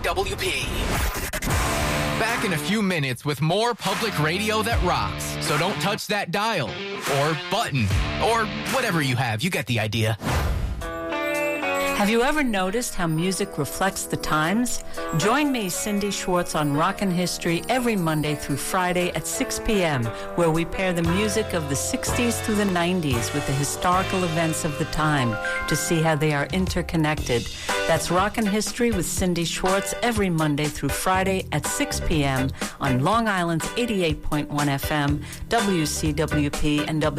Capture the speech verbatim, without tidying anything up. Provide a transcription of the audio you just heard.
W P. Back in a few minutes with more public radio that rocks. So don't touch that dial or button or whatever you have. You get the idea. Have you ever noticed how music reflects the times? Join me, Cindy Schwartz, on Rockin' History every Monday through Friday at six p.m., where we pair the music of the sixties through the nineties with the historical events of the time to see how they are interconnected. That's Rockin' History with Cindy Schwartz every Monday through Friday at six p.m. on Long Island's eighty-eight point one F M, W C W P, and W